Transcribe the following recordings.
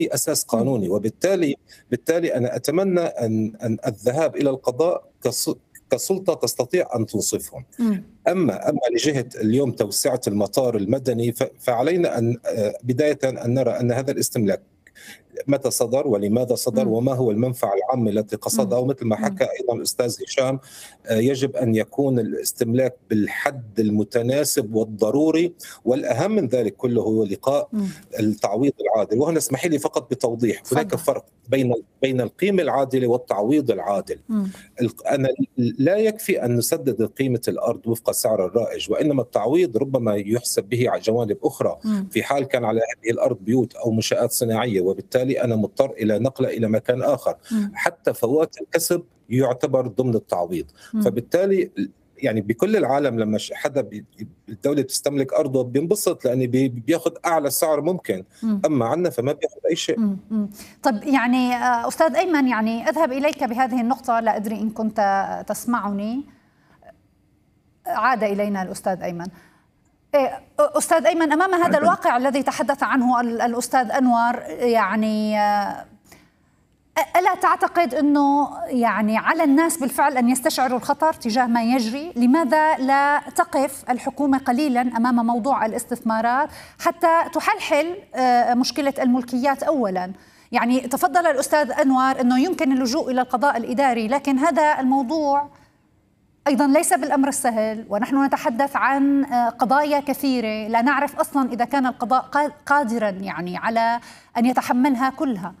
أساس قانوني، وبالتالي أنا أتمنى أن الذهاب إلى القضاء كسلطة تستطيع أن تنصفهم. أما لجهة اليوم توسعة المطار المدني، فعلينا أن بداية أن نرى أن هذا الاستملاك متى صدر ولماذا صدر وما هو المنفعة العامة التي قصدها، ومثل ما حكى أيضا الأستاذ هشام يجب أن يكون الاستملاك بالحد المتناسب والضروري، والأهم من ذلك كله هو لقاء التعويض العادل. وهنا اسمحي لي فقط بتوضيح، هناك فرق بين القيمة العادلة والتعويض العادل. أنا لا يكفي أن نسدد قيمة الأرض وفق سعر الرائج، وإنما التعويض ربما يحسب به على جوانب أخرى في حال كان على هذه الأرض بيوت أو منشآت صناعية، وبالتالي أنا مضطر إلى نقله إلى مكان آخر. حتى فوات الكسب يعتبر ضمن التعويض. فبالتالي يعني بكل العالم لما حدا الدولة تستملك أرضه بينبسط لأنه بياخد أعلى سعر ممكن، أما عنا فما بياخد أي شيء. طب يعني أستاذ أيمن، يعني أذهب إليك بهذه النقطة، لا أدري إن كنت تسمعني. عاد إلينا الأستاذ أيمن. أستاذ أيمن، أمام هذا الواقع الذي تحدث عنه الأستاذ أنور، يعني ألا تعتقد أنه يعني على الناس بالفعل أن يستشعروا الخطر تجاه ما يجري؟ لماذا لا تقف الحكومة قليلا أمام موضوع الاستثمارات حتى تحلحل مشكلة الملكيات أولا؟ يعني تفضل الأستاذ أنور أنه يمكن اللجوء إلى القضاء الإداري، لكن هذا الموضوع أيضا ليس بالأمر السهل، ونحن نتحدث عن قضايا كثيرة لا نعرف أصلا إذا كان القضاء قادرا يعني على أن يتحملها كلها.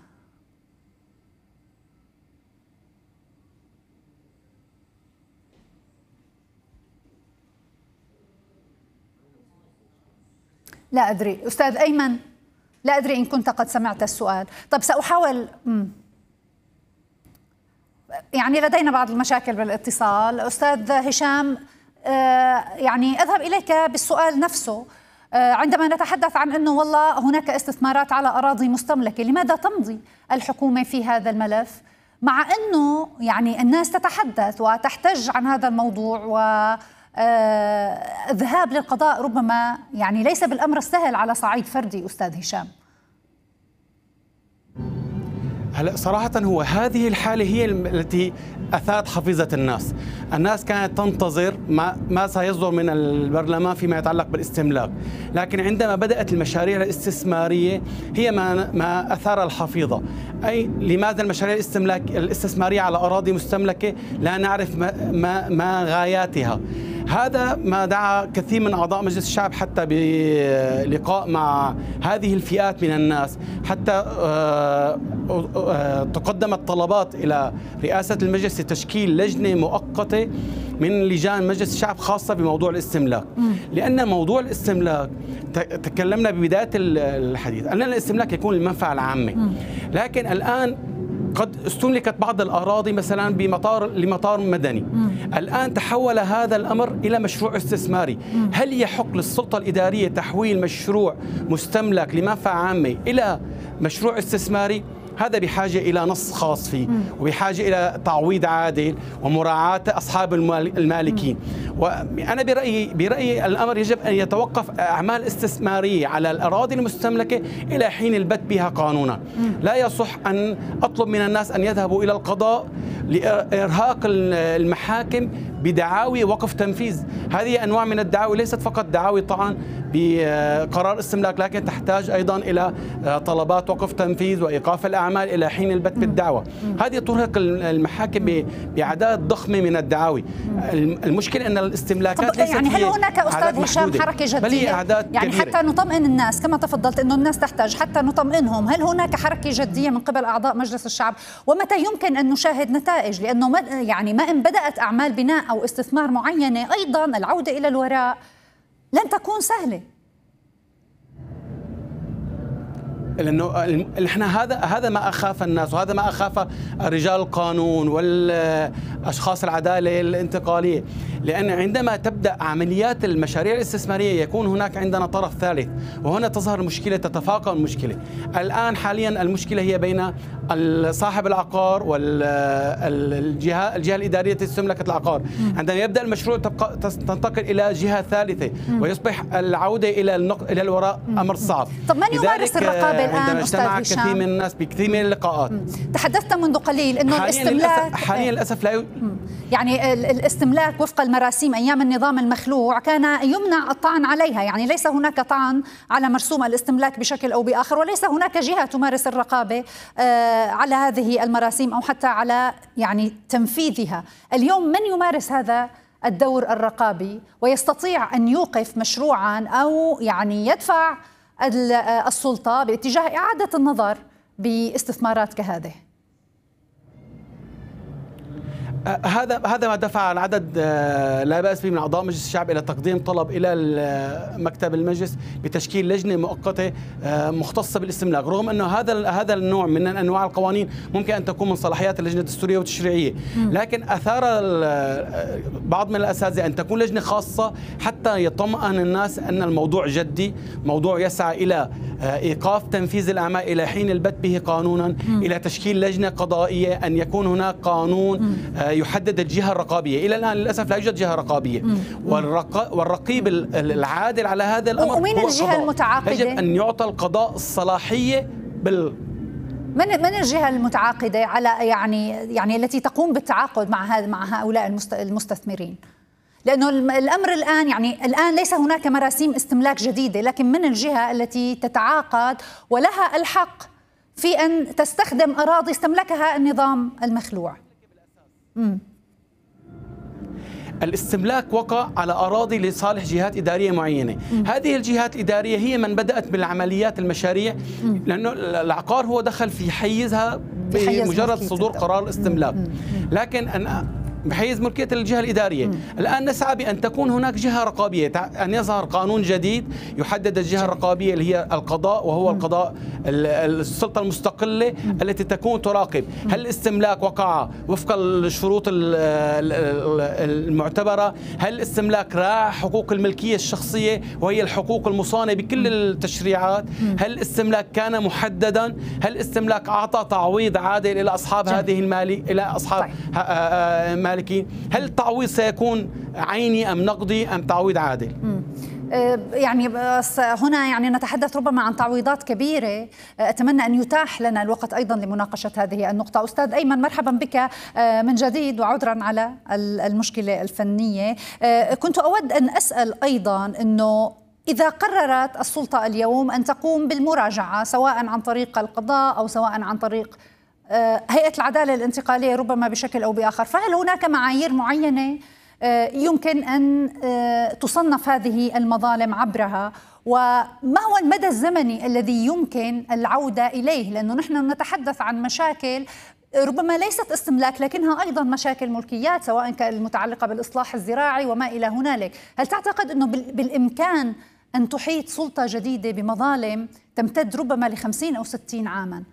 لا أدري أستاذ أيمن، لا أدري إن كنت قد سمعت السؤال. طب سأحاول، يعني لدينا بعض المشاكل بالاتصال. أستاذ هشام، يعني أذهب إليك بالسؤال نفسه. عندما نتحدث عن أنه والله هناك استثمارات على أراضي مستملكة، لماذا تمضي الحكومة في هذا الملف مع أنه يعني الناس تتحدث وتحتج عن هذا الموضوع، الذهاب للقضاء ربما يعني ليس بالأمر السهل على صعيد فردي؟ أستاذ هشام. هلا صراحة هو هذه الحالة هي التي أثارت حفيظة الناس. الناس كانت تنتظر ما سيصدر من البرلمان فيما يتعلق بالاستملاك، لكن عندما بدأت المشاريع الاستثمارية هي ما أثار الحفيظة. أي لماذا المشاريع الاستثمارية على أراضي مستملكة لا نعرف ما غاياتها؟ هذا ما دعا كثير من أعضاء مجلس الشعب حتى بلقاء مع هذه الفئات من الناس، حتى تقدمت طلبات إلى رئاسة المجلس لتشكيل لجنة مؤقتة من لجان مجلس الشعب خاصة بموضوع الاستملاك. لأن موضوع الاستملاك تكلمنا ببداية الحديث أن الاستملاك يكون للمنفعة العامة، لكن الآن قد استملكت بعض الأراضي مثلا لمطار مدني. الآن تحول هذا الأمر إلى مشروع استثماري. هل يحق للسلطة الإدارية تحويل مشروع مستملك لمنفعة عامة إلى مشروع استثماري؟ هذا بحاجة إلى نص خاص فيه، وبحاجة إلى تعويض عادل ومراعاة أصحاب المالكين. وأنا برأيي الأمر يجب أن يتوقف أعمال استثمارية على الأراضي المستملكة إلى حين البت بها قانونا. لا يصح أن أطلب من الناس أن يذهبوا إلى القضاء لإرهاق المحاكم بدعاوي وقف تنفيذ. هذه أنواع من الدعاوي ليست فقط دعاوي طعن بقرار استملاك، لكن تحتاج أيضا إلى طلبات وقف تنفيذ وإيقاف الأعمال إلى حين البت بالدعوة. هذه ترهق المحاكم بأعداد ضخمة من الدعاوي. المشكلة أن الاستملاكات ليست يعني هل هناك أستاذ هشام حركة جدية؟ يعني حتى نطمئن الناس كما تفضلت أنه الناس تحتاج، حتى نطمئنهم، هل هناك حركة جدية من قبل أعضاء مجلس الشعب؟ ومتى يمكن أن نشاهد نتائج؟ لأنه يعني ما إن بدأت أعمال بناء أو استثمار معينة أيضا العودة إلى الوراء لن تكون سهلة. لأنه احنا هذا ما أخاف الناس، وهذا ما أخاف رجال القانون والأشخاص العدالة الانتقالية. لأن عندما تبدأ عمليات المشاريع الاستثمارية يكون هناك عندنا طرف ثالث، وهنا تظهر المشكلة، تتفاقم المشكلة. الآن حاليا المشكلة هي بين صاحب العقار والجهة الإدارية التي تملك العقار. عندما يبدأ المشروع تنتقل إلى جهة ثالثة ويصبح العودة إلى الوراء أمر صعب. طب من يمارس الرقابة الرقابة الآن أستاذ هشام؟ كثير من الناس بكثير من اللقاءات. تحدثت منذ قليل أنه الاستملاك حاليا للأسف لا يعني الاستملاك وفق المراسيم أيام النظام المخلوع كان يمنع الطعن عليها، يعني ليس هناك طعن على مرسوم الاستملاك بشكل أو بآخر، وليس هناك جهة تمارس الرقابة على هذه المراسيم أو حتى على يعني تنفيذها. اليوم من يمارس هذا الدور الرقابي ويستطيع أن يوقف مشروعا أو يعني يدفع السلطة باتجاه إعادة النظر باستثمارات كهذه؟ هذا ما دفع العدد لا بأس به من أعضاء مجلس الشعب إلى تقديم طلب إلى مكتب المجلس بتشكيل لجنة مؤقتة مختصة بالاستملاك، رغم أنه هذا النوع من أنواع القوانين ممكن أن تكون من صلاحيات اللجنة الدستورية والتشريعية، لكن أثار بعض من الأساتذة أن تكون لجنة خاصة حتى يطمئن الناس أن الموضوع جدي، موضوع يسعى إلى إيقاف تنفيذ الأعمال إلى حين البت به قانونا، إلى تشكيل لجنة قضائية، أن يكون هناك قانون يحدد الجهة الرقابية. إلى الآن للأسف لا يوجد جهة رقابية، والرقيب العادل على هذا الأمر ومين هو الجهة القضاء. المتعاقدة؟ يجب أن يعطى القضاء الصلاحية من الجهة المتعاقدة على يعني التي تقوم بالتعاقد مع هؤلاء المستثمرين؟ لأنه الأمر الآن يعني الآن ليس هناك مراسيم استملاك جديدة، لكن من الجهة التي تتعاقد ولها الحق في أن تستخدم أراضي استملكها النظام المخلوع. الاستملاك وقع على أراضي لصالح جهات إدارية معينة. هذه الجهات الإدارية هي من بدأت بالعمليات المشاريع، لأنه العقار هو دخل في حيزها بمجرد صدور قرار الاستملاك، لكن بحيز ملكية الجهة الإدارية. الآن نسعى بأن تكون هناك جهة رقابية، أن يظهر قانون جديد يحدد الجهة الرقابية اللي هي القضاء، وهو القضاء السلطة المستقلة التي تكون تراقب هل الاستملاك وقع وفق الشروط المعتبرة، هل الاستملاك راعى حقوق الملكية الشخصية وهي الحقوق المصانة بكل التشريعات، هل الاستملاك كان محددا، هل الاستملاك أعطى تعويض عادل إلى أصحاب هذه المالية، إلى أصحاب مالكي، هل التعويض سيكون عيني أم نقدي أم تعويض عادل؟ يعني بس هنا يعني نتحدث ربما عن تعويضات كبيرة. أتمنى أن يتاح لنا الوقت أيضا لمناقشة هذه النقطة. أستاذ أيمن، مرحبا بك من جديد وعذرا على المشكلة الفنية. كنت أود أن أسأل أيضا أنه إذا قررت السلطة اليوم أن تقوم بالمراجعة سواء عن طريق القضاء أو سواء عن طريق هيئة العدالة الانتقالية ربما بشكل أو بآخر، فهل هناك معايير معينة يمكن أن تصنف هذه المظالم عبرها؟ وما هو المدى الزمني الذي يمكن العودة إليه؟ لأنه نحن نتحدث عن مشاكل ربما ليست استملاك لكنها أيضا مشاكل ملكيات، سواء كانت المتعلقة بالإصلاح الزراعي وما إلى هنالك. هل تعتقد أنه بالإمكان أن تحيط سلطة جديدة بمظالم تمتد ربما ل50 أو 60 عاما؟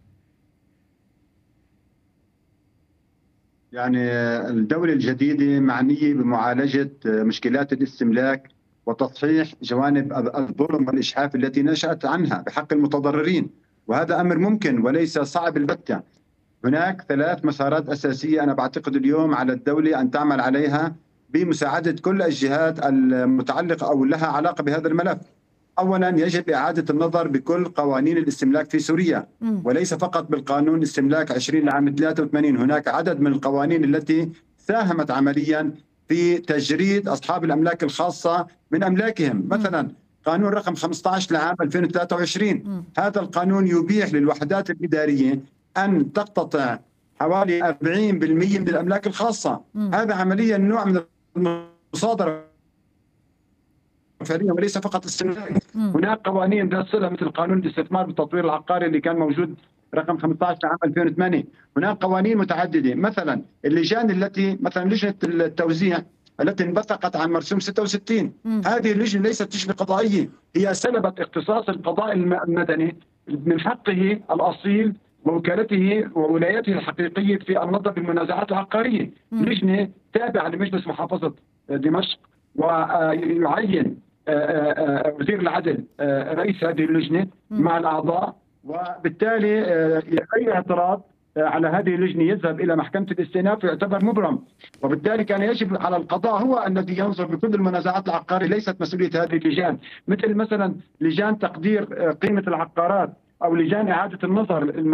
يعني الدولة الجديدة معنية بمعالجة مشكلات الاستملاك وتصحيح جوانب الظلم والإجحاف التي نشأت عنها بحق المتضررين، وهذا أمر ممكن وليس صعب البتة. هناك 3 مسارات أساسية أنا بعتقد اليوم على الدولة أن تعمل عليها بمساعدة كل الجهات المتعلقة أو لها علاقة بهذا الملف. أولا يجب إعادة النظر بكل قوانين الاستملاك في سوريا، وليس فقط بالقانون الاستملاك 20 لعام 83. هناك عدد من القوانين التي ساهمت عمليا في تجريد أصحاب الأملاك الخاصة من أملاكهم. مثلا قانون رقم 15 لعام 2023، هذا القانون يبيح للوحدات الإدارية أن تقتطع حوالي 40% من الأملاك الخاصة. هذا عمليا نوع من المصادرة فعليا وليس فقط استملاك. هناك قوانين ذات صلة مثل قانون الاستثمار بالتطوير العقاري اللي كان موجود رقم 15 عام 2008. هناك قوانين متعددة، مثلا اللجان التي مثلا لجنة التوزيع التي انبثقت عن مرسوم 66. هذه اللجنة ليست لجنة قضائية، هي سلبت اختصاص القضاء المدني من حقه الأصيل ووكالته وولايته الحقيقية في النظر بالمنازعات العقارية. لجنة تابعة لمجلس محافظة دمشق، ويعين وزير العدل رئيس هذه اللجنة مع الأعضاء، وبالتالي أي اعتراض على هذه اللجنة يذهب إلى محكمة الاستئناف ويعتبر مبرم. وبالتالي كان يجب على القضاء هو الذي ينظر بكل المنازعات العقارية، ليست مسؤولية هذه اللجان، مثل مثلا لجان تقدير قيمة العقارات او لجان اعاده النظر